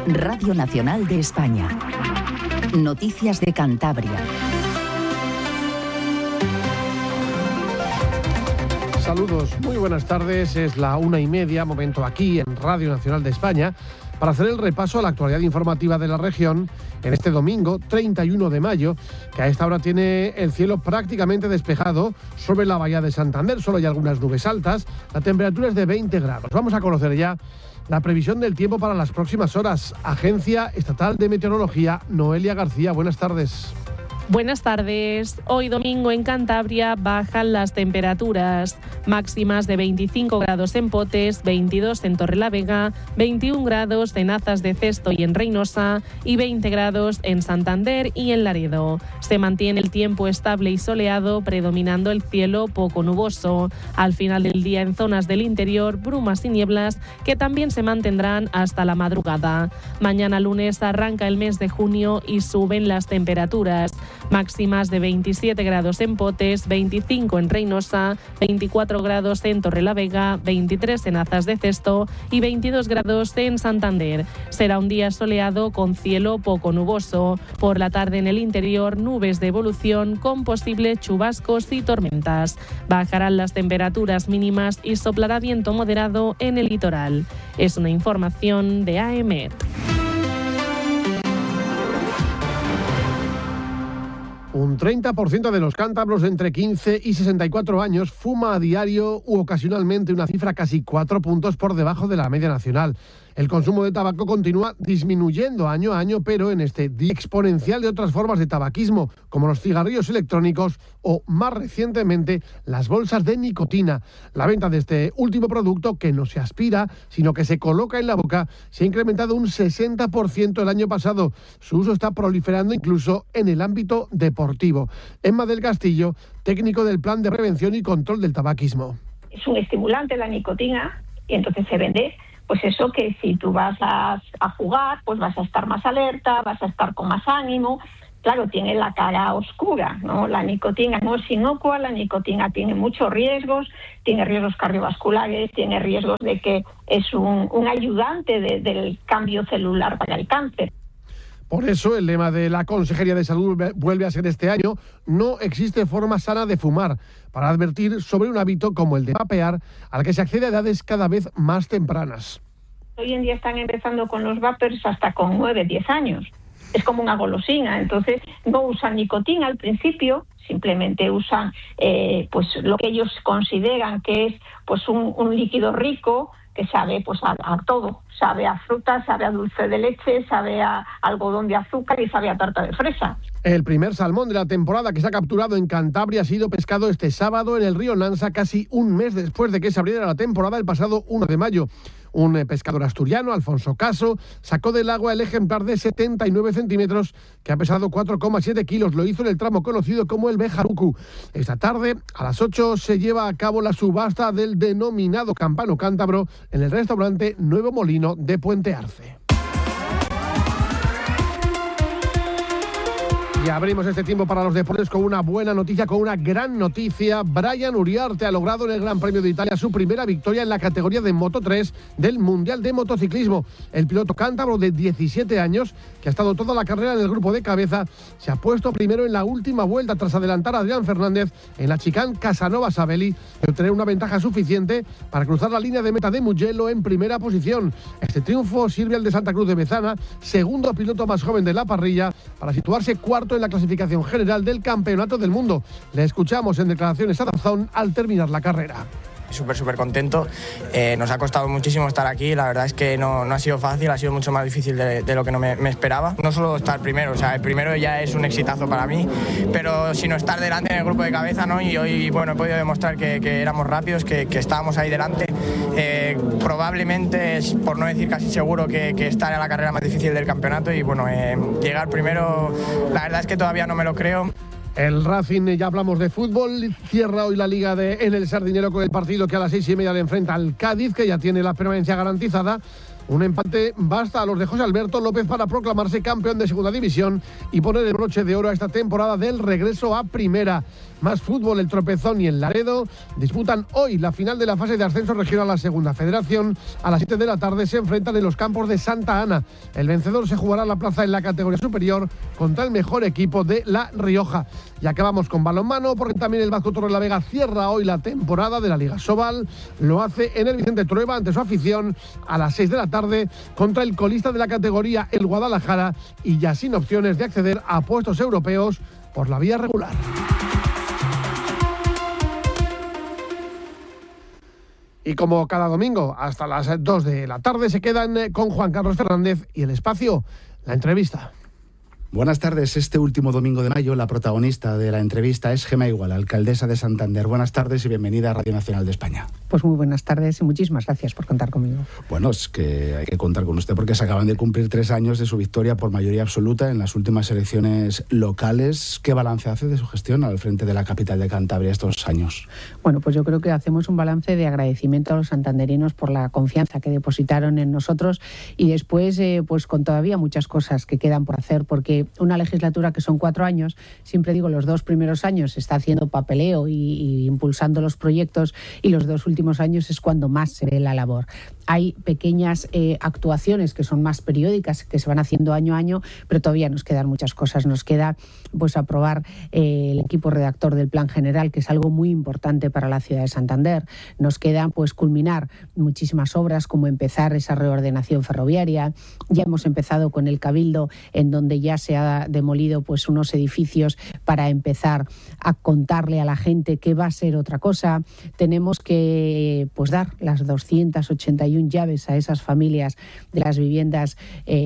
Radio Nacional de España. Noticias de Cantabria. Saludos, muy buenas tardes. Es la 1:30, momento aquí en Radio Nacional de España para hacer el repaso a la actualidad informativa de la región en este domingo 31 de mayo, que a esta hora tiene el cielo prácticamente despejado sobre la bahía de Santander. Solo hay algunas nubes altas, la temperatura es de 20 grados. Vamos a conocer ya la previsión del tiempo para las próximas horas. Agencia Estatal de Meteorología, Noelia García, buenas tardes. Buenas tardes. Hoy domingo en Cantabria bajan las temperaturas. Máximas de 25 grados en Potes, 22 en Torrelavega, 21 grados en Azas de Cesto y en Reinosa y 20 grados en Santander y en Laredo. Se mantiene el tiempo estable y soleado, predominando el cielo poco nuboso. Al final del día en zonas del interior, brumas y nieblas que también se mantendrán hasta la madrugada. Mañana lunes arranca el mes de junio y suben las temperaturas. Máximas de 27 grados en Potes, 25 en Reinosa, 24 grados en Torrelavega, 23 en Azas de Cesto y 22 grados en Santander. Será un día soleado con cielo poco nuboso. Por la tarde en el interior, nubes de evolución con posibles chubascos y tormentas. Bajarán las temperaturas mínimas y soplará viento moderado en el litoral. Es una información de AEMET. Un 30% de los cántabros de entre 15 y 64 años fuma a diario u ocasionalmente, una cifra casi 4 puntos por debajo de la media nacional. El consumo de tabaco continúa disminuyendo año a año, pero en este día exponencial de otras formas de tabaquismo, como los cigarrillos electrónicos o, más recientemente, las bolsas de nicotina. La venta de este último producto, que no se aspira, sino que se coloca en la boca, se ha incrementado un 60% el año pasado. Su uso está proliferando incluso en el ámbito deportivo. Emma del Castillo, técnico del Plan de Prevención y Control del Tabaquismo. Es un estimulante la nicotina y entonces se vende. Pues eso, que si tú vas a jugar, pues vas a estar más alerta, vas a estar con más ánimo. Claro, tiene la cara oscura, ¿no? La nicotina no es inocua, la nicotina tiene muchos riesgos, tiene riesgos cardiovasculares, tiene riesgos de que es un ayudante del cambio celular para el cáncer. Por eso el lema de la Consejería de Salud vuelve a ser este año: no existe forma sana de fumar, para advertir sobre un hábito como el de vapear, al que se accede a edades cada vez más tempranas. Hoy en día están empezando con los vapers hasta con 9, 10 años. Es como una golosina, entonces no usan nicotina al principio, simplemente usan pues lo que ellos consideran que es pues un líquido rico, que sabe pues a todo, sabe a fruta, sabe a dulce de leche, sabe a algodón de azúcar y sabe a tarta de fresa. El primer salmón de la temporada que se ha capturado en Cantabria ha sido pescado este sábado en el río Nansa, casi un mes después de que se abriera la temporada el pasado 1 de mayo. Un pescador asturiano, Alfonso Caso, sacó del agua el ejemplar de 79 centímetros que ha pesado 4,7 kilos. Lo hizo en el tramo conocido como el Bejarucu. Esta tarde, a las 8, se lleva a cabo la subasta del denominado campano cántabro en el restaurante Nuevo Molino de Puente Arce. Y abrimos este tiempo para los deportes con una buena noticia, con una gran noticia. Brian Uriarte ha logrado en el Gran Premio de Italia su primera victoria en la categoría de Moto3 del Mundial de Motociclismo. El piloto cántabro de 17 años, que ha estado toda la carrera en el grupo de cabeza, se ha puesto primero en la última vuelta tras adelantar a Adrián Fernández en la chicane Casanova Sabelli y obtener una ventaja suficiente para cruzar la línea de meta de Mugello en primera posición. Este triunfo sirve al de Santa Cruz de Bezana, segundo piloto más joven de la parrilla, para situarse cuarto en la clasificación general del Campeonato del Mundo. Le escuchamos en declaraciones a DAZN al terminar la carrera. Súper contento, nos ha costado muchísimo estar aquí, la verdad es que no ha sido fácil, ha sido mucho más difícil de lo que no me esperaba. No solo estar primero, o sea, el primero ya es un exitazo para mí, pero sino estar delante en el grupo de cabeza, ¿no? Y hoy, bueno, he podido demostrar que éramos rápidos, que estábamos ahí delante. Probablemente, por no decir casi seguro, que estar en la carrera más difícil del campeonato y bueno, llegar primero, la verdad es que todavía no me lo creo. El Racing, ya hablamos de fútbol, cierra hoy la Liga en el Sardinero con el partido que a las 6:30 le enfrenta al Cádiz, que ya tiene la permanencia garantizada. Un empate basta a los de José Alberto López para proclamarse campeón de segunda división y poner el broche de oro a esta temporada del regreso a primera. Más fútbol, el Tropezón y el Laredo disputan hoy la final de la fase de ascenso regional a la segunda federación. A las 7 de la tarde se enfrentan en los campos de Santa Ana. El vencedor se jugará la plaza en la categoría superior contra el mejor equipo de La Rioja. Y acabamos con balonmano, porque también el Vasco Torrelavega cierra hoy la temporada de la Liga Sobal. Lo hace en el Vicente Trueba ante su afición a las 6 de la tarde contra el colista de la categoría, el Guadalajara, y ya sin opciones de acceder a puestos europeos por la vía regular. Y como cada domingo, hasta las 2 de la tarde, se quedan con Juan Carlos Fernández y el espacio, la entrevista. Buenas tardes. Este último domingo de mayo, la protagonista de la entrevista es Gemma Igual, alcaldesa de Santander. Buenas tardes y bienvenida a Radio Nacional de España. Pues muy buenas tardes y muchísimas gracias por contar conmigo. Bueno, es que hay que contar con usted porque se acaban de cumplir 3 años de su victoria por mayoría absoluta en las últimas elecciones locales. ¿Qué balance hace de su gestión al frente de la capital de Cantabria estos años? Bueno, pues yo creo que hacemos un balance de agradecimiento a los santanderinos por la confianza que depositaron en nosotros y después pues con todavía muchas cosas que quedan por hacer, porque una legislatura que son 4 años, siempre digo, los 2 primeros años se está haciendo papeleo y impulsando los proyectos, y los 2 últimos años es cuando más se ve la labor. Hay pequeñas actuaciones que son más periódicas, que se van haciendo año a año, pero todavía nos quedan muchas cosas. Nos queda pues aprobar el equipo redactor del Plan General, que es algo muy importante para la ciudad de Santander. Nos queda pues culminar muchísimas obras, como empezar esa reordenación ferroviaria. Ya hemos empezado con el Cabildo, en donde ya se ha demolido pues unos edificios para empezar a contarle a la gente que va a ser otra cosa. Tenemos que pues dar las 281 llaves a esas familias de las viviendas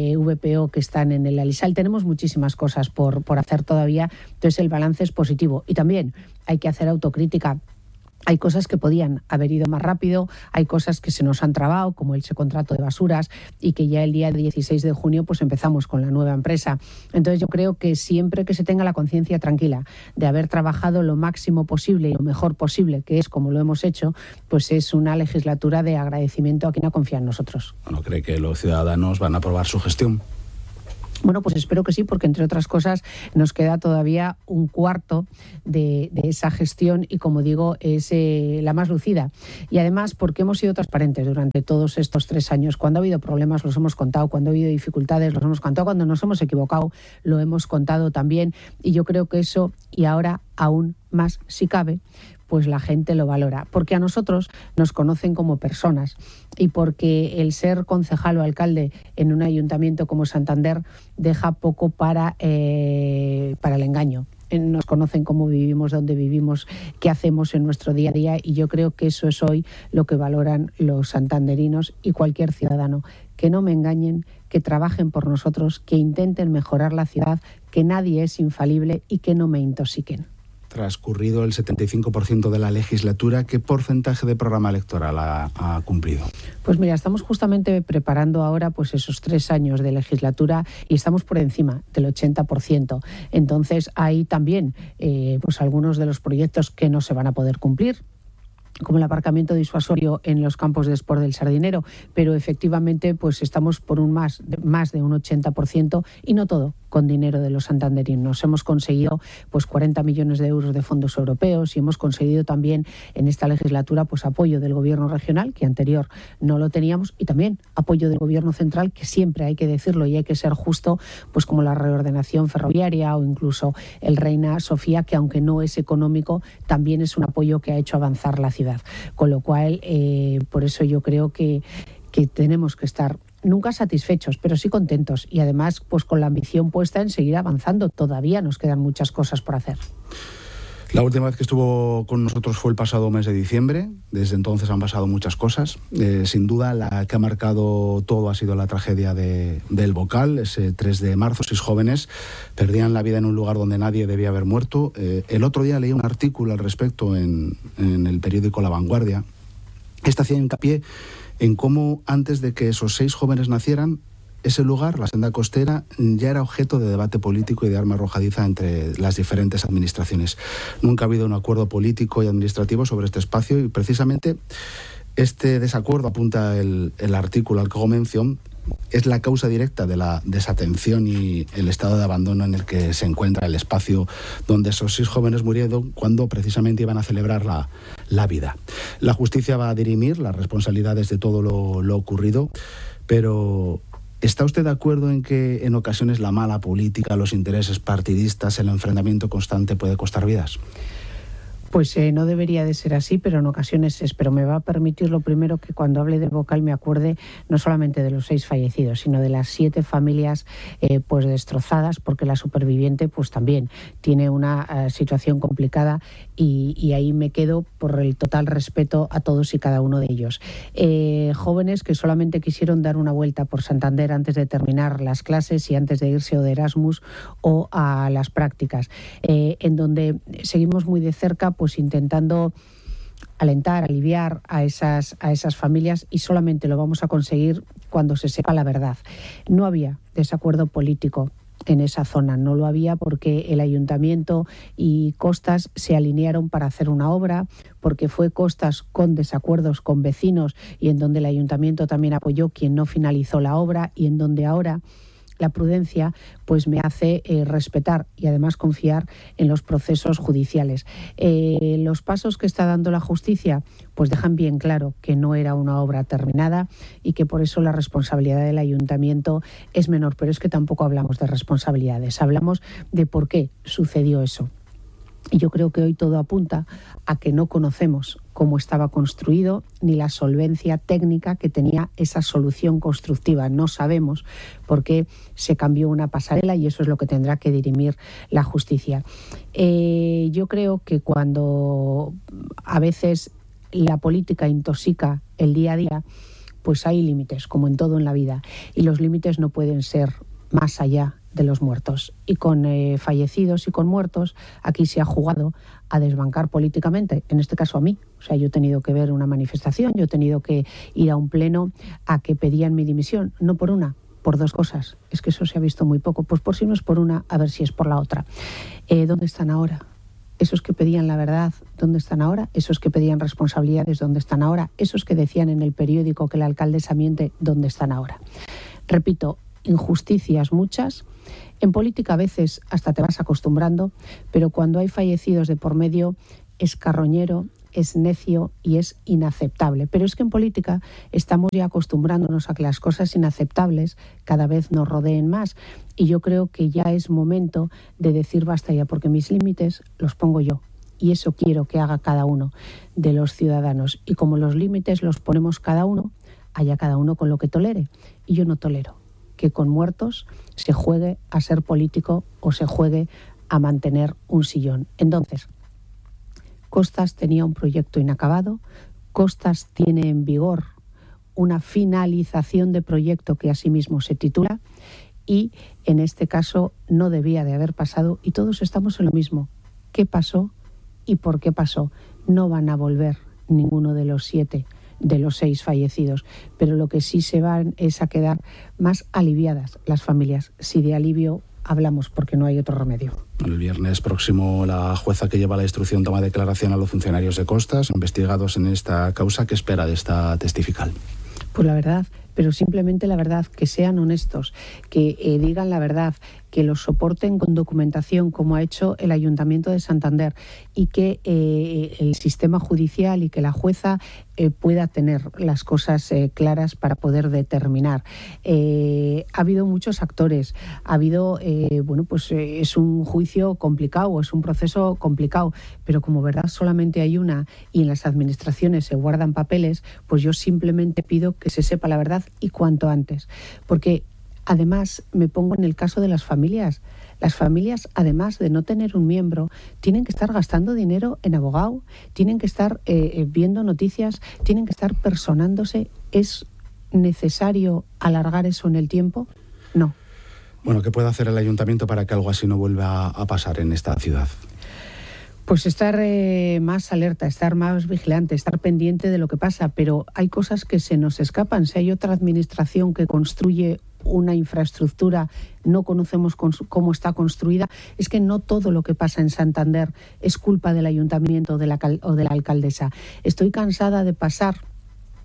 VPO que están en el Alisal. Tenemos muchísimas cosas por hacer todavía, entonces el balance es positivo. Y también hay que hacer autocrítica. Hay cosas que podían haber ido más rápido, hay cosas que se nos han trabado, como ese contrato de basuras, y que ya el día 16 de junio pues empezamos con la nueva empresa. Entonces yo creo que siempre que se tenga la conciencia tranquila de haber trabajado lo máximo posible y lo mejor posible, que es como lo hemos hecho, pues es una legislatura de agradecimiento a quien ha confiado en nosotros. Bueno, ¿cree que los ciudadanos van a aprobar su gestión? Bueno, pues espero que sí, porque entre otras cosas nos queda todavía un cuarto de esa gestión y, como digo, es la más lucida. Y además porque hemos sido transparentes durante todos estos 3 años. Cuando ha habido problemas los hemos contado, cuando ha habido dificultades los hemos contado, cuando nos hemos equivocado lo hemos contado también. Y yo creo que eso, y ahora aún más si cabe, pues la gente lo valora, porque a nosotros nos conocen como personas y porque el ser concejal o alcalde en un ayuntamiento como Santander deja poco para el engaño. Nos conocen cómo vivimos, dónde vivimos, qué hacemos en nuestro día a día, y yo creo que eso es hoy lo que valoran los santanderinos y cualquier ciudadano. Que no me engañen, que trabajen por nosotros, que intenten mejorar la ciudad, que nadie es infalible y que no me intoxiquen. Transcurrido el 75% de la legislatura, ¿qué porcentaje de programa electoral ha cumplido? Pues mira, estamos justamente preparando ahora pues esos 3 años de legislatura y estamos por encima del 80%. Entonces hay también pues algunos de los proyectos que no se van a poder cumplir, como el aparcamiento disuasorio en los campos de Sport del Sardinero, pero efectivamente pues estamos por más de un 80%, y no todo con dinero de los santanderinos. Hemos conseguido pues 40 millones de euros de fondos europeos y hemos conseguido también en esta legislatura pues apoyo del gobierno regional, que anterior no lo teníamos, y también apoyo del gobierno central, que siempre hay que decirlo y hay que ser justo, pues como la reordenación ferroviaria o incluso el Reina Sofía, que aunque no es económico, también es un apoyo que ha hecho avanzar la ciudad. Con lo cual, por eso yo creo que tenemos que estar nunca satisfechos, pero sí contentos, y además pues con la ambición puesta en seguir avanzando. Todavía nos quedan muchas cosas por hacer. La última vez que estuvo con nosotros fue el pasado mes de diciembre. Desde entonces han pasado muchas cosas. Sin duda, la que ha marcado todo ha sido la tragedia del Bocal. Ese 3 de marzo, 6 jóvenes perdían la vida en un lugar donde nadie debía haber muerto. El otro día leí un artículo al respecto en el periódico La Vanguardia. Este hacía hincapié en cómo antes de que esos 6 jóvenes nacieran, ese lugar, la senda costera, ya era objeto de debate político y de arma arrojadiza entre las diferentes administraciones. Nunca ha habido un acuerdo político y administrativo sobre este espacio, y precisamente Este desacuerdo, apunta el artículo al que hago mención, es la causa directa de la desatención y el estado de abandono en el que se encuentra el espacio donde esos 6 jóvenes murieron cuando precisamente iban a celebrar la vida. La justicia va a dirimir las responsabilidades de todo lo ocurrido, pero ¿está usted de acuerdo en que en ocasiones la mala política, los intereses partidistas, el enfrentamiento constante puede costar vidas? Pues no debería de ser así, pero en ocasiones es. Pero me va a permitir lo primero que cuando hable del Bocal me acuerde no solamente de los 6 fallecidos, sino de las 7 familias pues destrozadas, porque la superviviente pues también tiene una situación complicada y ahí me quedo por el total respeto a todos y cada uno de ellos. Jóvenes que solamente quisieron dar una vuelta por Santander antes de terminar las clases y antes de irse o de Erasmus o a las prácticas, en donde seguimos muy de cerca pues intentando alentar, aliviar a esas familias, y solamente lo vamos a conseguir cuando se sepa la verdad. No había desacuerdo político en esa zona, no lo había porque el ayuntamiento y Costas se alinearon para hacer una obra, porque fue Costas con desacuerdos con vecinos y en donde el ayuntamiento también apoyó quien no finalizó la obra, y en donde ahora la prudencia pues me hace respetar y además confiar en los procesos judiciales. Los pasos que está dando la justicia pues dejan bien claro que no era una obra terminada y que por eso la responsabilidad del ayuntamiento es menor, pero es que tampoco hablamos de responsabilidades, hablamos de por qué sucedió eso. Y yo creo que hoy todo apunta a que no conocemos cómo estaba construido ni la solvencia técnica que tenía esa solución constructiva. No sabemos por qué se cambió una pasarela y eso es lo que tendrá que dirimir la justicia. Yo creo que cuando a veces la política intoxica el día a día, pues hay límites, como en todo en la vida, y los límites no pueden ser más allá de los muertos. Y con fallecidos y con muertos, aquí se ha jugado a desbancar políticamente, en este caso a mí. O sea, yo he tenido que ver una manifestación, yo he tenido que ir a un pleno a que pedían mi dimisión, no por una, por 2 cosas. Es que eso se ha visto muy poco. Pues por si no es por una, a ver si es por la otra. ¿Dónde están ahora? Esos que pedían la verdad, ¿dónde están ahora? Esos que pedían responsabilidades, ¿dónde están ahora? Esos que decían en el periódico que la alcaldesa miente, ¿dónde están ahora? Repito, injusticias muchas. En política a veces hasta te vas acostumbrando, pero cuando hay fallecidos de por medio es carroñero, es necio y es inaceptable. Pero es que en política estamos ya acostumbrándonos a que las cosas inaceptables cada vez nos rodeen más. Y yo creo que ya es momento de decir basta ya, porque mis límites los pongo yo. Y eso quiero que haga cada uno de los ciudadanos. Y como los límites los ponemos cada uno, allá cada uno con lo que tolere. Y yo no tolero que con muertos se juegue a ser político o se juegue a mantener un sillón. Entonces, Costas tenía un proyecto inacabado, Costas tiene en vigor una finalización de proyecto que asimismo se titula, y en este caso no debía de haber pasado, y todos estamos en lo mismo. ¿Qué pasó y por qué pasó? No van a volver ninguno de los 7 de los 6 fallecidos, pero lo que sí se van es a quedar más aliviadas las familias, si de alivio hablamos, porque no hay otro remedio. El viernes próximo la jueza que lleva la instrucción toma declaración a los funcionarios de Costas investigados en esta causa. ¿Qué espera de esta testifical? Pues la verdad, pero simplemente la verdad, que sean honestos, que digan la verdad, que los soporten con documentación como ha hecho el Ayuntamiento de Santander, y que el sistema judicial y que la jueza pueda tener las cosas claras para poder determinar. Ha habido muchos actores, ha habido, es un juicio complicado, es un proceso complicado, pero como verdad solamente hay una y en las administraciones se guardan papeles, pues yo simplemente pido que se sepa la verdad y cuanto antes, porque además me pongo en el caso de las familias. Las familias, además de no tener un miembro, tienen que estar gastando dinero en abogado, tienen que estar viendo noticias, tienen que estar personándose. ¿Es necesario alargar eso en el tiempo? No. Bueno, ¿qué puede hacer el ayuntamiento para que algo así no vuelva a pasar en esta ciudad? Pues estar más alerta, estar más vigilante, estar pendiente de lo que pasa, pero hay cosas que se nos escapan. Si hay otra administración que construye una infraestructura, no conocemos cómo está construida, es que no todo lo que pasa en Santander es culpa del ayuntamiento o de la alcaldesa. Estoy cansada de pasar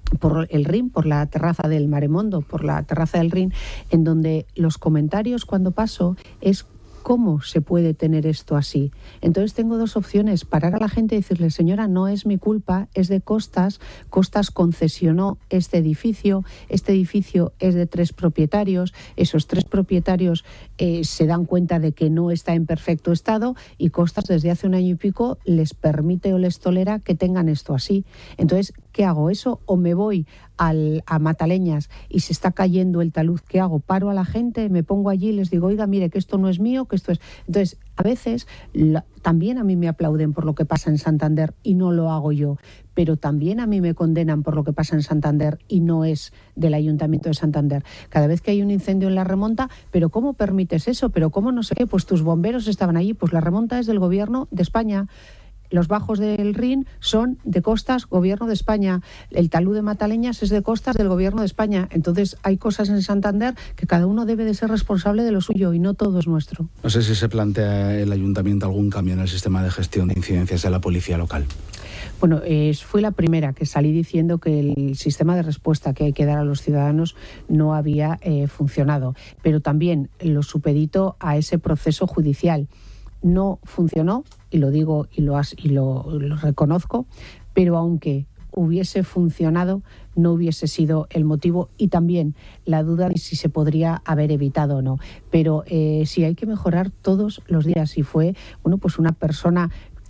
por el Rin, por la terraza del Maremondo, por la terraza del Rin, en donde los comentarios cuando paso es ¿cómo se puede tener esto así? Entonces tengo dos opciones: parar a la gente y decirle, señora, no es mi culpa, es de Costas, Costas concesionó este edificio es de 3 propietarios, esos 3 propietarios se dan cuenta de que no está en perfecto estado y Costas desde hace 1 año y pico les permite o les tolera que tengan esto así. Entonces, ¿qué hago? ¿Eso o me voy a Mataleñas y se está cayendo el talud? ¿Qué hago? ¿Paro a la gente? ¿Me pongo allí y les digo, oiga, mire, que esto no es mío, que esto es...? Entonces, a veces también a mí me aplauden por lo que pasa en Santander y no lo hago yo, pero también a mí me condenan por lo que pasa en Santander y no es del Ayuntamiento de Santander. Cada vez que hay un incendio en la remonta, ¿pero cómo permites eso? ¿Pero cómo no sé qué? Pues tus bomberos estaban allí. Pues la remonta es del Gobierno de España. Los bajos del Rin son de Costas, Gobierno de España. El talud de Mataleñas es de Costas, del Gobierno de España. Entonces hay cosas en Santander que cada uno debe de ser responsable de lo suyo y no todo es nuestro. No sé si se plantea el Ayuntamiento algún cambio en el sistema de gestión de incidencias de la policía local. Bueno, fui la primera que salí diciendo que el sistema de respuesta que hay que dar a los ciudadanos no había funcionado, pero también lo supedito a ese proceso judicial. No funcionó, y lo digo y lo reconozco, pero aunque hubiese funcionado, no hubiese sido el motivo, y también la duda de si se podría haber evitado o no. Pero sí hay que mejorar todos los días, y fue pues una persona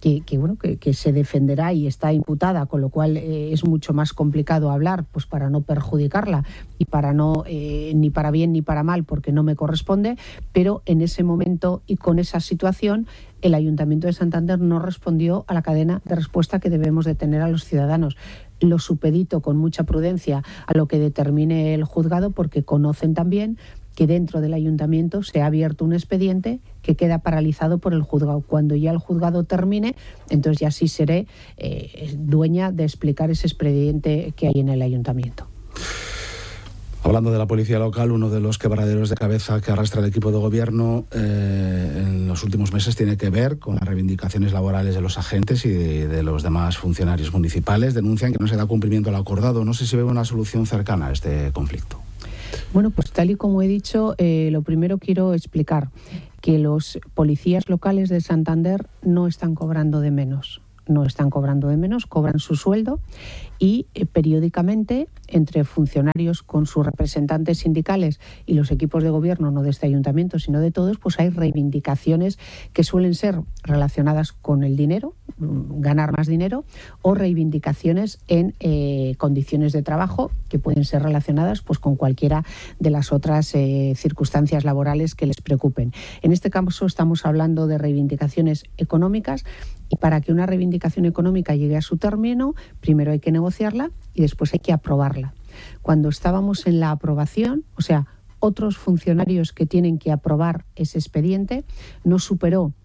que se defenderá y está imputada, con lo cual es mucho más complicado hablar, pues para no perjudicarla y para no ni para bien ni para mal, porque no me corresponde, pero en ese momento y con esa situación el Ayuntamiento de Santander no respondió a la cadena de respuesta que debemos de tener a los ciudadanos. Lo supedito con mucha prudencia a lo que determine el juzgado, porque conocen también que dentro del ayuntamiento se ha abierto un expediente que queda paralizado por el juzgado. Cuando ya el juzgado termine, entonces ya sí seré dueña de explicar ese expediente que hay en el ayuntamiento. Hablando de la policía local, uno de los quebraderos de cabeza que arrastra el equipo de gobierno en los últimos meses tiene que ver con las reivindicaciones laborales de los agentes y de los demás funcionarios municipales. Denuncian que no se da cumplimiento al acordado. No sé si ve una solución cercana a este conflicto. Bueno, pues tal y como he dicho, lo primero quiero explicar que los policías locales de Santander no están cobrando de menos. No están cobrando de menos, cobran su sueldo y periódicamente entre funcionarios con sus representantes sindicales y los equipos de gobierno, no de este ayuntamiento sino de todos, pues hay reivindicaciones que suelen ser relacionadas con el dinero, ganar más dinero, o reivindicaciones en condiciones de trabajo que pueden ser relacionadas pues con cualquiera de las otras circunstancias laborales que les preocupen. En este caso estamos hablando de reivindicaciones económicas, y para que una reivindicación económica llegue a su término, primero hay que negociarla y después hay que aprobarla. Cuando estábamos en la aprobación, o sea, otros funcionarios que tienen que aprobar ese expediente, no superó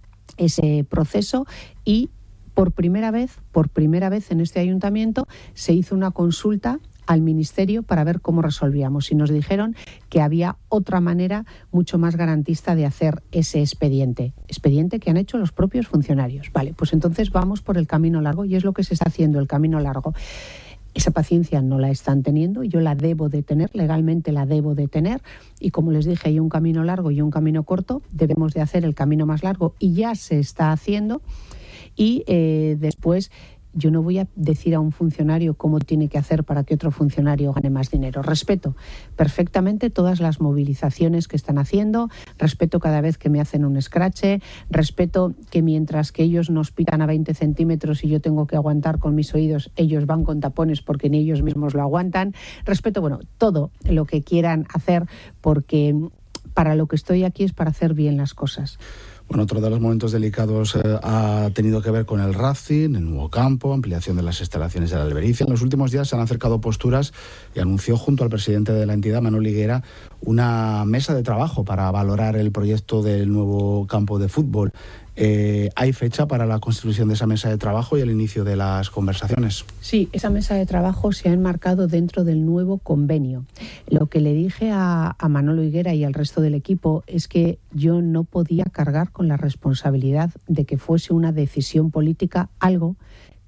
ese proceso y por primera vez en este ayuntamiento se hizo una consulta al Ministerio para ver cómo resolvíamos, y nos dijeron que había otra manera mucho más garantista de hacer ese expediente que han hecho los propios funcionarios. Vale, pues entonces vamos por el camino largo, y es lo que se está haciendo, el camino largo. Esa paciencia no la están teniendo, yo la debo de tener, legalmente la debo de tener, y como les dije, hay un camino largo y un camino corto, debemos de hacer el camino más largo y ya se está haciendo, y después yo no voy a decir a un funcionario cómo tiene que hacer para que otro funcionario gane más dinero. Respeto perfectamente todas las movilizaciones que están haciendo, respeto cada vez que me hacen un escrache, respeto que mientras que ellos nos pitan a 20 centímetros y yo tengo que aguantar con mis oídos, ellos van con tapones porque ni ellos mismos lo aguantan. Respeto, todo lo que quieran hacer, porque para lo que estoy aquí es para hacer bien las cosas. Bueno, otro de los momentos delicados ha tenido que ver con el Racing, el nuevo campo, ampliación de las instalaciones de la Albericia. En los últimos días se han acercado posturas y anunció junto al presidente de la entidad, Manuel Higuera, una mesa de trabajo para valorar el proyecto del nuevo campo de fútbol. ¿Hay fecha para la constitución de esa mesa de trabajo y el inicio de las conversaciones? Sí, esa mesa de trabajo se ha enmarcado dentro del nuevo convenio. Lo que le dije a Manolo Higuera y al resto del equipo es que yo no podía cargar con la responsabilidad de que fuese una decisión política algo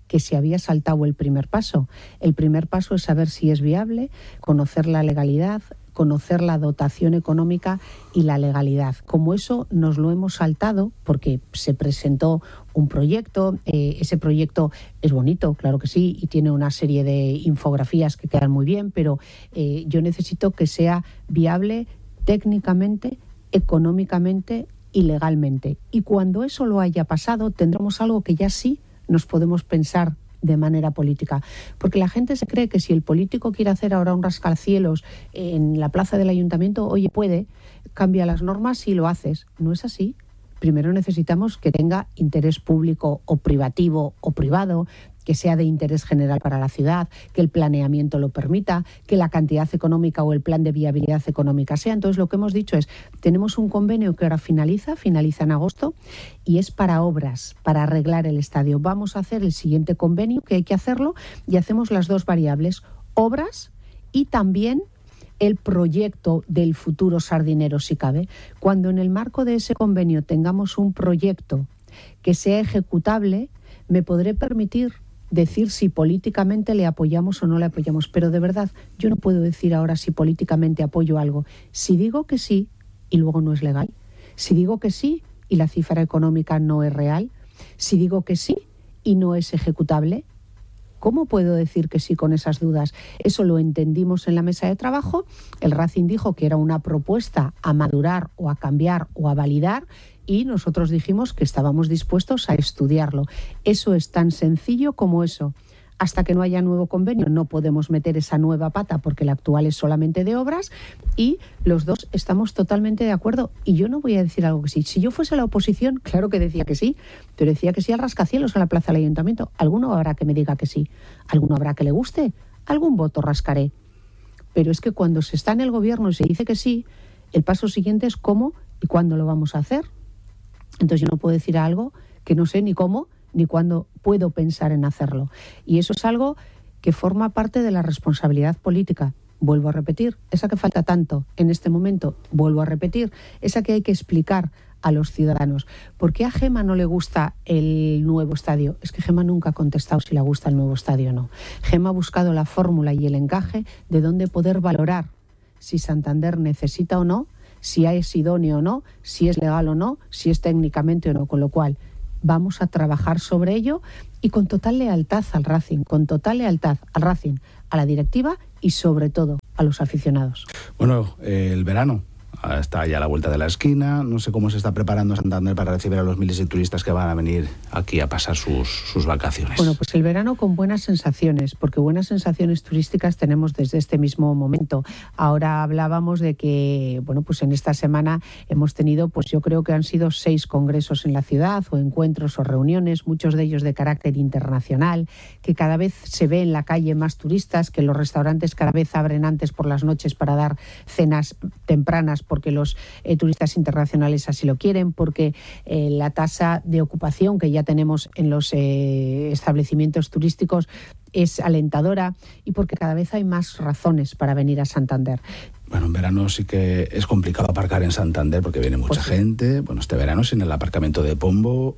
que se había saltado el primer paso. El primer paso es saber si es viable, conocer la legalidad, conocer la dotación económica y la legalidad. Como eso nos lo hemos saltado porque se presentó un proyecto, ese proyecto es bonito, claro que sí, y tiene una serie de infografías que quedan muy bien, pero yo necesito que sea viable técnicamente, económicamente y legalmente. Y cuando eso lo haya pasado, tendremos algo que ya sí nos podemos pensar de manera política. Porque la gente se cree que si el político quiere hacer ahora un rascacielos en la plaza del ayuntamiento, oye, puede, cambia las normas y lo haces. No es así. Primero necesitamos que tenga interés público o privativo o privado, que sea de interés general para la ciudad, que el planeamiento lo permita, que la cantidad económica o el plan de viabilidad económica sea. Entonces lo que hemos dicho es, tenemos un convenio que ahora finaliza en agosto y es para obras, para arreglar el estadio. Vamos a hacer el siguiente convenio, que hay que hacerlo, y hacemos las dos variables, obras y también el proyecto del futuro Sardinero, si cabe. Cuando en el marco de ese convenio tengamos un proyecto que sea ejecutable, me podré permitir decir si políticamente le apoyamos o no le apoyamos. Pero de verdad, yo no puedo decir ahora si políticamente apoyo algo. Si digo que sí y luego no es legal, si digo que sí y la cifra económica no es real, si digo que sí y no es ejecutable, ¿cómo puedo decir que sí con esas dudas? Eso lo entendimos en la mesa de trabajo. El Racing dijo que era una propuesta a madurar o a cambiar o a validar y nosotros dijimos que estábamos dispuestos a estudiarlo. Eso es tan sencillo como eso. Hasta que no haya nuevo convenio no podemos meter esa nueva pata porque la actual es solamente de obras y los dos estamos totalmente de acuerdo. Y yo no voy a decir algo que sí. Si yo fuese la oposición, claro que decía que sí, pero decía que sí al rascacielos en la plaza del ayuntamiento. Alguno habrá que me diga que sí, alguno habrá que le guste, algún voto rascaré. Pero es que cuando se está en el gobierno y se dice que sí, el paso siguiente es cómo y cuándo lo vamos a hacer. Entonces yo no puedo decir algo que no sé ni cómo ni cuándo puedo pensar en hacerlo. Y eso es algo que forma parte de la responsabilidad política. Vuelvo a repetir, esa que falta tanto en este momento, vuelvo a repetir, esa que hay que explicar a los ciudadanos. ¿Por qué a Gemma no le gusta el nuevo estadio? Es que Gemma nunca ha contestado si le gusta el nuevo estadio o no. Gemma ha buscado la fórmula y el encaje de dónde poder valorar si Santander necesita o no, si es idóneo o no, si es legal o no, si es técnicamente o no, con lo cual vamos a trabajar sobre ello y con total lealtad al Racing, con total lealtad al Racing, a la directiva y sobre todo a los aficionados. Bueno, el verano está ya a la vuelta de la esquina. No sé cómo se está preparando Santander para recibir a los miles de turistas que van a venir aquí a pasar sus vacaciones. Bueno, pues el verano con buenas sensaciones, porque buenas sensaciones turísticas tenemos desde este mismo momento. Ahora hablábamos de que, bueno, pues en esta semana hemos tenido, pues yo creo que han sido 6 congresos en la ciudad, o encuentros o reuniones, muchos de ellos de carácter internacional, que cada vez se ve en la calle más turistas, que los restaurantes cada vez abren antes por las noches para dar cenas tempranas, porque los turistas internacionales así lo quieren, porque la tasa de ocupación que ya tenemos en los establecimientos turísticos es alentadora y porque cada vez hay más razones para venir a Santander. Bueno, en verano sí que es complicado aparcar en Santander porque viene mucha gente. Bueno, este verano sin el aparcamiento de Pombo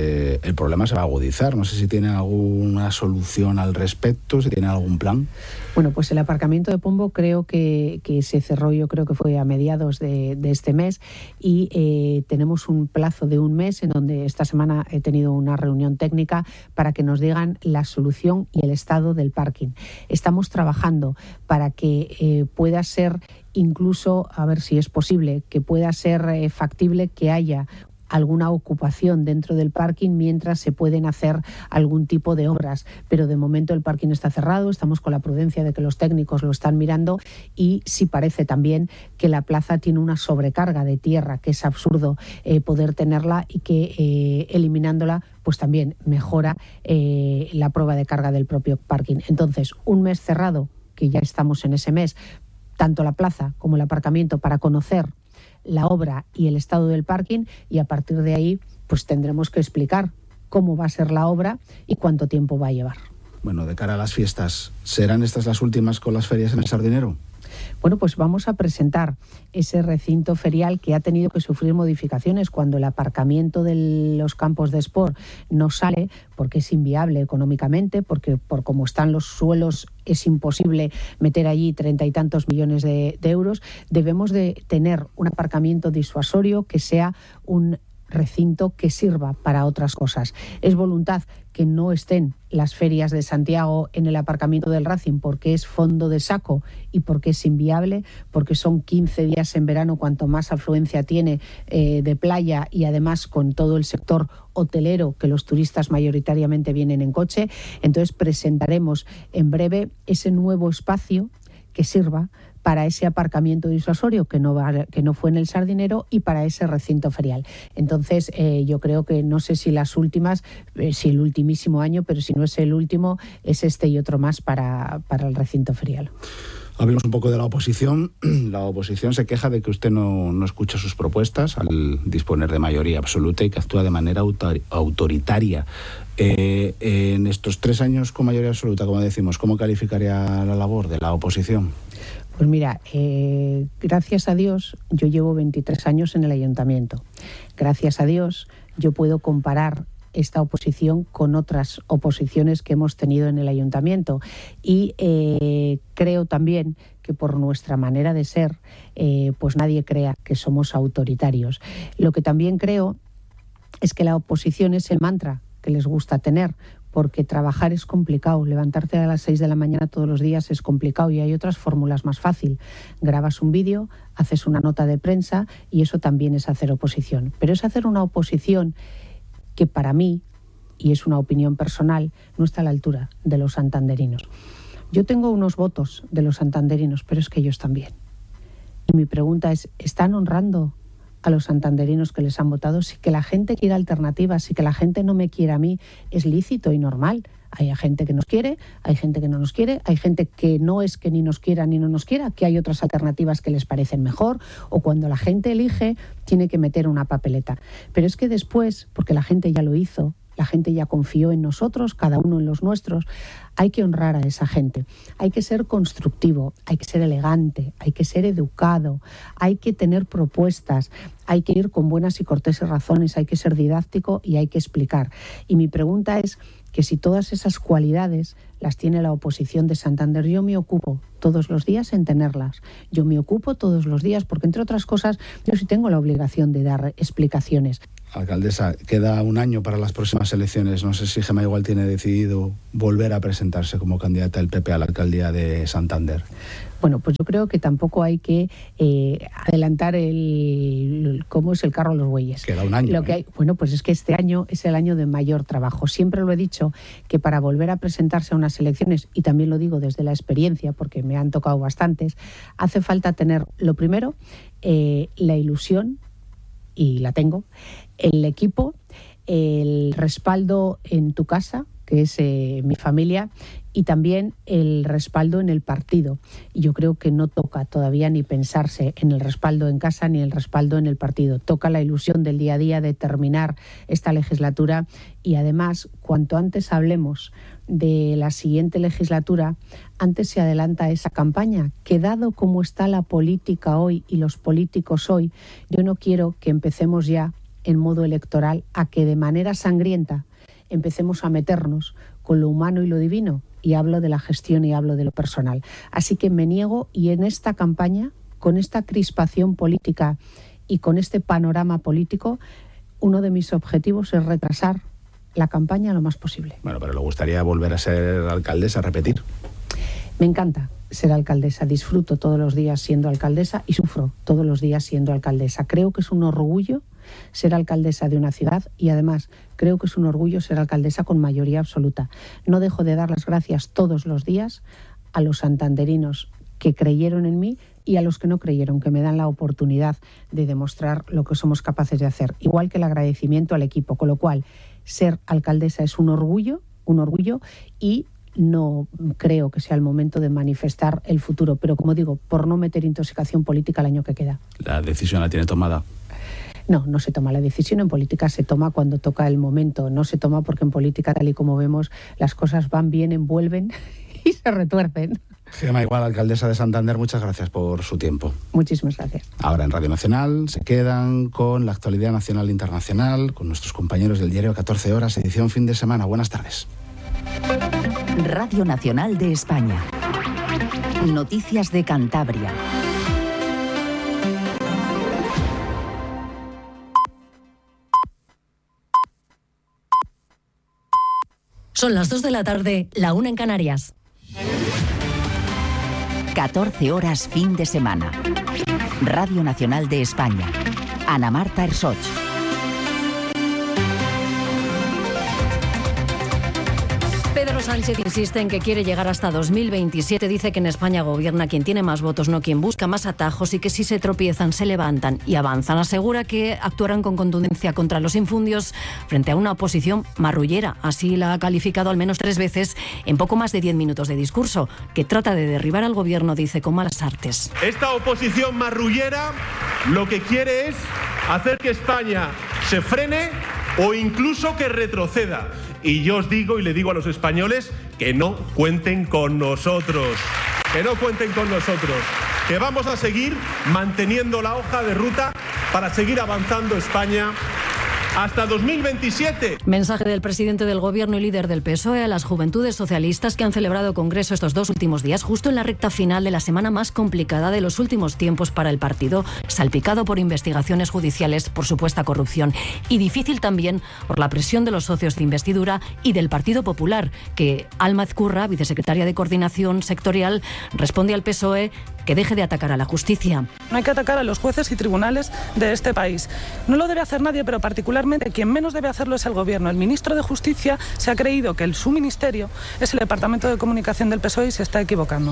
el problema se va a agudizar. No sé si tienen alguna solución al respecto, si tienen algún plan. Bueno, pues el aparcamiento de Pombo creo que se cerró, yo creo que fue a mediados de este mes y tenemos un plazo de un mes en donde esta semana he tenido una reunión técnica para que nos digan la solución y el estado del parking. Estamos trabajando para que pueda ser incluso, a ver si es posible, que pueda ser factible que haya alguna ocupación dentro del parking mientras se pueden hacer algún tipo de obras. Pero de momento el parking está cerrado, estamos con la prudencia de que los técnicos lo están mirando y sí parece también que la plaza tiene una sobrecarga de tierra, que es absurdo poder tenerla y que eliminándola pues también mejora la prueba de carga del propio parking. Entonces, un mes cerrado, que ya estamos en ese mes, tanto la plaza como el aparcamiento para conocer la obra y el estado del parking y a partir de ahí pues tendremos que explicar cómo va a ser la obra y cuánto tiempo va a llevar. Bueno, de cara a las fiestas, ¿serán estas las últimas con las ferias en el Sardinero? Bueno, pues vamos a presentar ese recinto ferial que ha tenido que sufrir modificaciones cuando el aparcamiento de los campos de Sport no sale porque es inviable económicamente, porque por cómo están los suelos es imposible meter allí 30 y tantos millones de euros. Debemos de tener un aparcamiento disuasorio que sea un recinto que sirva para otras cosas. Es voluntad que no estén las ferias de Santiago en el aparcamiento del Racing porque es fondo de saco y porque es inviable, porque son 15 días en verano, cuanto más afluencia tiene de playa, y además con todo el sector hotelero, que los turistas mayoritariamente vienen en coche. Entonces presentaremos en breve ese nuevo espacio que sirva para ese aparcamiento disuasorio que no fue en el Sardinero y para ese recinto ferial. Entonces, yo creo que no sé si las últimas, si el ultimísimo año, pero si no es el último, es este y otro más para el recinto ferial. Hablemos un poco de la oposición. La oposición se queja de que usted no escucha sus propuestas al disponer de mayoría absoluta y que actúa de manera autoritaria. En estos 3 años con mayoría absoluta, como decimos, ¿cómo calificaría la labor de la oposición? Pues mira, gracias a Dios yo llevo 23 años en el ayuntamiento. Gracias a Dios yo puedo comparar esta oposición con otras oposiciones que hemos tenido en el ayuntamiento y creo también que por nuestra manera de ser, pues nadie crea que somos autoritarios. Lo que también creo es que la oposición es el mantra que les gusta tener, porque trabajar es complicado, levantarte a las 6 de la mañana todos los días es complicado y hay otras fórmulas más fácil. Grabas un vídeo, haces una nota de prensa y eso también es hacer oposición. Pero es hacer una oposición que para mí, y es una opinión personal, no está a la altura de los santanderinos. Yo tengo unos votos de los santanderinos, pero es que ellos también. Y mi pregunta es, ¿están honrando a los santanderinos que les han votado? Si que la gente quiera alternativas, si que la gente no me quiera a mí, es lícito y normal. Hay gente que nos quiere, hay gente que no nos quiere, hay gente que no es que ni nos quiera ni no nos quiera, que hay otras alternativas que les parecen mejor, o cuando la gente elige tiene que meter una papeleta. Pero es que después, porque la gente ya lo hizo, la gente ya confió en nosotros, cada uno en los nuestros, hay que honrar a esa gente. Hay que ser constructivo, hay que ser elegante, hay que ser educado, hay que tener propuestas, hay que ir con buenas y corteses razones, hay que ser didáctico y hay que explicar. Y mi pregunta es que si todas esas cualidades las tiene la oposición de Santander, yo me ocupo todos los días en tenerlas. Yo me ocupo todos los días porque, entre otras cosas, yo sí tengo la obligación de dar explicaciones. Alcaldesa, queda un año para las próximas elecciones. No sé si Gemma igual tiene decidido volver a presentarse como candidata del PP a la alcaldía de Santander. Bueno, pues yo creo que tampoco hay que adelantar cómo es el carro a los bueyes. Queda un año. Bueno, pues es que este año es el año de mayor trabajo. Siempre lo he dicho, que para volver a presentarse a unas elecciones, y también lo digo desde la experiencia, porque me han tocado bastantes, hace falta tener, lo primero, la ilusión, y la tengo, el equipo, el respaldo en tu casa, que es mi familia, y también el respaldo en el partido. Y yo creo que no toca todavía ni pensarse en el respaldo en casa ni el respaldo en el partido. Toca la ilusión del día a día de terminar esta legislatura y además, cuanto antes hablemos de la siguiente legislatura, antes se adelanta esa campaña, que dado como está la política hoy y los políticos hoy, yo no quiero que empecemos ya en modo electoral a que de manera sangrienta empecemos a meternos con lo humano y lo divino, y hablo de la gestión y hablo de lo personal. Así que me niego, y en esta campaña, con esta crispación política y con este panorama político, uno de mis objetivos es retrasar la campaña lo más posible. Bueno, pero ¿le gustaría volver a ser alcaldesa, repetir? Me encanta ser alcaldesa, disfruto todos los días siendo alcaldesa y sufro todos los días siendo alcaldesa. Creo que es un orgullo ser alcaldesa de una ciudad y además creo que es un orgullo ser alcaldesa con mayoría absoluta. No dejo de dar las gracias todos los días a los santanderinos que creyeron en mí y a los que no creyeron, que me dan la oportunidad de demostrar lo que somos capaces de hacer. Igual que el agradecimiento al equipo, con lo cual ser alcaldesa es un orgullo y no creo que sea el momento de manifestar el futuro, pero como digo, por no meter intoxicación política el año que queda. ¿La decisión la tiene tomada? No se toma la decisión. En política se toma cuando toca el momento. No se toma porque en política, tal y como vemos, las cosas van, vienen, vuelven y se retuercen. Gemma Igual, alcaldesa de Santander, muchas gracias por su tiempo. Muchísimas gracias. Ahora en Radio Nacional se quedan con la actualidad nacional e internacional, con nuestros compañeros del diario 14 Horas, edición fin de semana. Buenas tardes. Radio Nacional de España. Noticias de Cantabria. Son las 2 de la tarde, la 1 en Canarias. 14 horas fin de semana. Radio Nacional de España. Ana Marta Ersoch. Pedro Sánchez insiste en que quiere llegar hasta 2027. Dice que en España gobierna quien tiene más votos, no quien busca más atajos, y que si se tropiezan, se levantan y avanzan. Asegura que actuarán con contundencia contra los infundios frente a una oposición marrullera. Así la ha calificado al menos 3 veces en poco más de 10 minutos de discurso, que trata de derribar al gobierno, dice, con malas artes. Esta oposición marrullera lo que quiere es hacer que España se frene o incluso que retroceda. Y yo os digo y le digo a los españoles que no cuenten con nosotros, que no cuenten con nosotros, que vamos a seguir manteniendo la hoja de ruta para seguir avanzando España hasta 2027. Mensaje del presidente del Gobierno y líder del PSOE a las juventudes socialistas que han celebrado congreso estos 2 últimos días, justo en la recta final de la semana más complicada de los últimos tiempos para el partido, salpicado por investigaciones judiciales por supuesta corrupción, y difícil también por la presión de los socios de investidura y del Partido Popular, que Alma Ezcurra, vicesecretaria de Coordinación Sectorial, responde al PSOE que deje de atacar a la justicia. No hay que atacar a los jueces y tribunales de este país. No lo debe hacer nadie, pero particularmente quien menos debe hacerlo es el Gobierno. El ministro de Justicia se ha creído que su ministerio es el Departamento de Comunicación del PSOE y se está equivocando.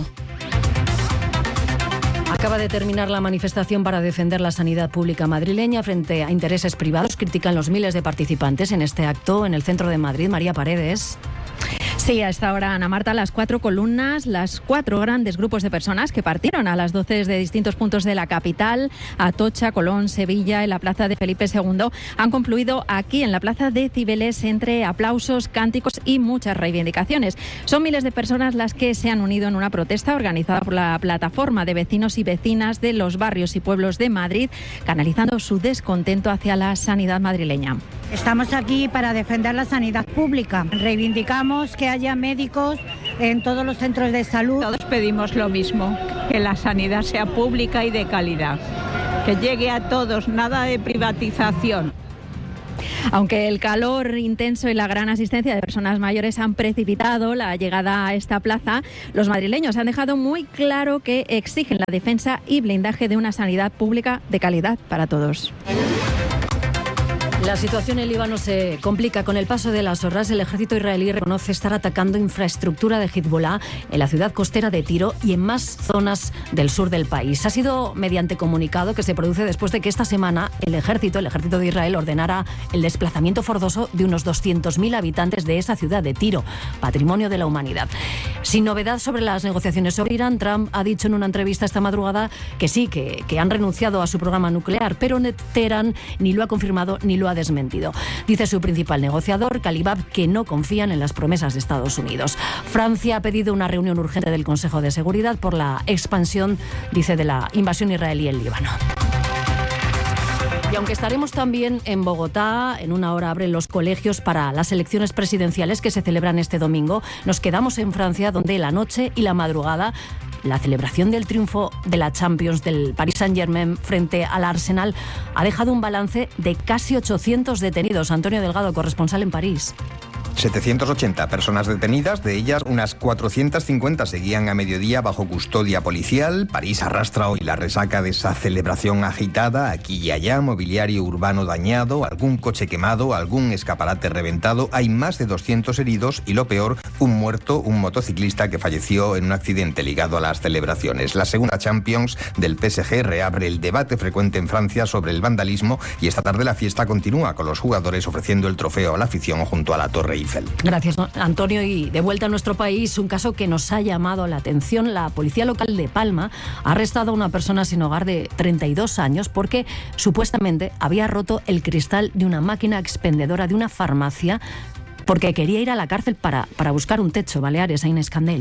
Acaba de terminar la manifestación para defender la sanidad pública madrileña frente a intereses privados. Critican los miles de participantes en este acto en el centro de Madrid. María Paredes. Sí, a esta hora, Ana Marta, las 4 columnas, las 4 grandes grupos de personas que partieron a las 12 de distintos puntos de la capital, Atocha, Colón, Sevilla, en la plaza de Felipe II, han concluido aquí en la plaza de Cibeles entre aplausos, cánticos y muchas reivindicaciones. Son miles de personas las que se han unido en una protesta organizada por la plataforma de vecinos y vecinas de los barrios y pueblos de Madrid, canalizando su descontento hacia la sanidad madrileña. Estamos aquí para defender la sanidad pública. Reivindicamos que haya médicos en todos los centros de salud. Todos pedimos lo mismo, que la sanidad sea pública y de calidad, que llegue a todos, nada de privatización. Aunque el calor intenso y la gran asistencia de personas mayores han precipitado la llegada a esta plaza, los madrileños han dejado muy claro que exigen la defensa y blindaje de una sanidad pública de calidad para todos. La situación en Líbano se complica. Con el paso de las horas, el ejército israelí reconoce estar atacando infraestructura de Hezbollah en la ciudad costera de Tiro y en más zonas del sur del país. Ha sido mediante comunicado que se produce después de que esta semana el ejército de Israel ordenara el desplazamiento forzoso de unos 200.000 habitantes de esa ciudad de Tiro, patrimonio de la humanidad. Sin novedad sobre las negociaciones sobre Irán, Trump ha dicho en una entrevista esta madrugada que sí, que han renunciado a su programa nuclear, pero Teherán ni lo ha confirmado ni lo ha desmentido. Dice su principal negociador, Calibab, que no confían en las promesas de Estados Unidos. Francia ha pedido una reunión urgente del Consejo de Seguridad por la expansión, dice, de la invasión israelí en Líbano. Y aunque estaremos también en Bogotá, en una hora abren los colegios para las elecciones presidenciales que se celebran este domingo, nos quedamos en Francia, donde la noche y la madrugada la celebración del triunfo de la Champions del Paris Saint-Germain frente al Arsenal ha dejado un balance de casi 800 detenidos. Antonio Delgado, corresponsal en París. 780 personas detenidas, de ellas unas 450 seguían a mediodía bajo custodia policial. París arrastra hoy la resaca de esa celebración agitada, aquí y allá, mobiliario urbano dañado, algún coche quemado, algún escaparate reventado. Hay más de 200 heridos y, lo peor, un muerto, un motociclista que falleció en un accidente ligado a las celebraciones. La segunda Champions del PSG reabre el debate frecuente en Francia sobre el vandalismo y esta tarde la fiesta continúa con los jugadores ofreciendo el trofeo a la afición junto a la Torre Eiffel. Gracias, Antonio. Y de vuelta a nuestro país, un caso que nos ha llamado la atención. La policía local de Palma ha arrestado a una persona sin hogar de 32 años porque supuestamente había roto el cristal de una máquina expendedora de una farmacia porque quería ir a la cárcel para buscar un techo. Baleares, a Inés Candel.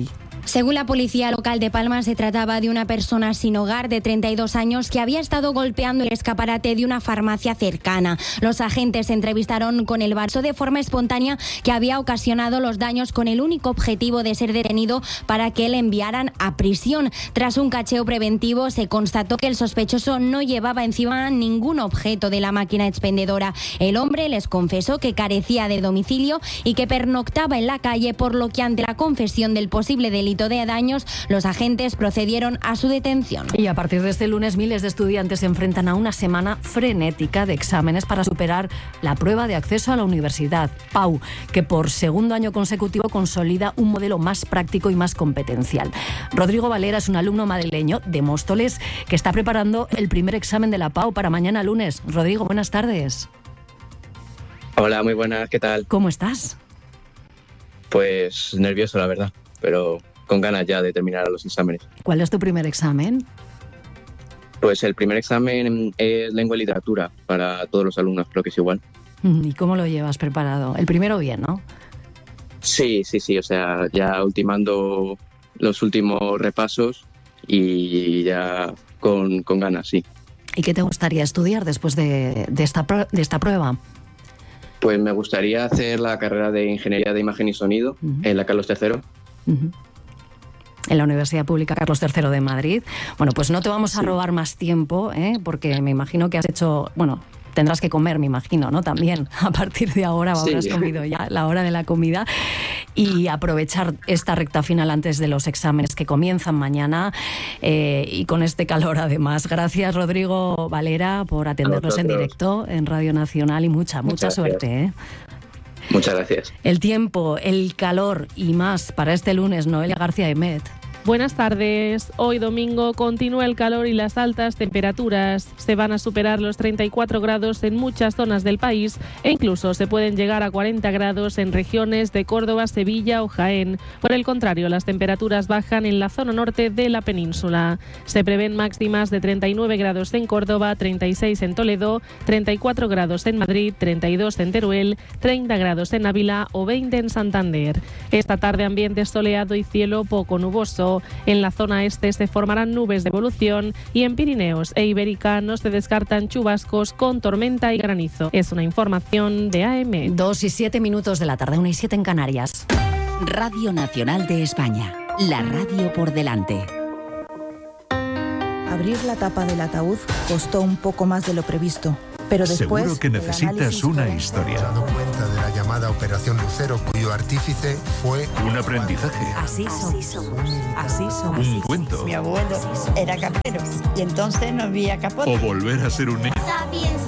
Según la policía local de Palma, se trataba de una persona sin hogar de 32 años que había estado golpeando el escaparate de una farmacia cercana. Los agentes se entrevistaron con el balso de forma espontánea que había ocasionado los daños con el único objetivo de ser detenido para que le enviaran a prisión. Tras un cacheo preventivo se constató que el sospechoso no llevaba encima ningún objeto de la máquina expendedora. El hombre les confesó que carecía de domicilio y que pernoctaba en la calle, por lo que ante la confesión del posible delito de daños, los agentes procedieron a su detención. Y a partir de este lunes, miles de estudiantes se enfrentan a una semana frenética de exámenes para superar la prueba de acceso a la universidad, PAU, que por segundo año consecutivo consolida un modelo más práctico y más competencial. Rodrigo Valera es un alumno madrileño de Móstoles que está preparando el primer examen de la PAU para mañana lunes. Rodrigo, buenas tardes. Hola, muy buenas, ¿qué tal? ¿Cómo estás? Pues nervioso, la verdad, pero con ganas ya de terminar los exámenes. ¿Cuál es tu primer examen? Pues el primer examen es lengua y literatura para todos los alumnos, creo que es igual. ¿Y cómo lo llevas preparado? El primero bien, ¿no? Sí, o sea, ya ultimando los últimos repasos y ya con ganas, sí. ¿Y qué te gustaría estudiar después de esta prueba? Pues me gustaría hacer la carrera de Ingeniería de Imagen y Sonido en la Carlos III. En la Universidad Pública Carlos III de Madrid. Bueno, pues no te vamos a robar más tiempo, porque me imagino que has hecho... Bueno, tendrás que comer, me imagino, ¿no? También, a partir de ahora habrás comido ya, la hora de la comida. Y aprovechar esta recta final antes de los exámenes que comienzan mañana y con este calor además. Gracias, Rodrigo Valera, por atendernos en directo en Radio Nacional y mucha suerte, Muchas gracias. El tiempo, el calor y más para este lunes. Noelia García Emet. Buenas tardes. Hoy domingo continúa el calor y las altas temperaturas. Se van a superar los 34 grados en muchas zonas del país e incluso se pueden llegar a 40 grados en regiones de Córdoba, Sevilla o Jaén. Por el contrario, las temperaturas bajan en la zona norte de la península. Se prevén máximas de 39 grados en Córdoba, 36 en Toledo, 34 grados en Madrid, 32 en Teruel, 30 grados en Ávila o 20 en Santander. Esta tarde ambiente soleado y cielo poco nuboso. En la zona este se formarán nubes de evolución y en Pirineos e Ibérica no se descartan chubascos con tormenta y granizo. Es una información de AM. 2:07 de la tarde, 1:07 en Canarias. Radio Nacional de España. La radio por delante. Abrir la tapa del ataúd costó un poco más de lo previsto. Pero después, seguro que necesitas una historia. Dado cuenta de la llamada Operación Lucero, cuyo artífice fue un aprendizaje. Así somos. Un cuento. Mi abuelo era capero y entonces no había capote. O volver a ser un niño.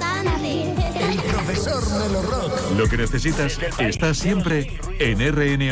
el profesor Melo Rock. Lo que necesitas está siempre en RN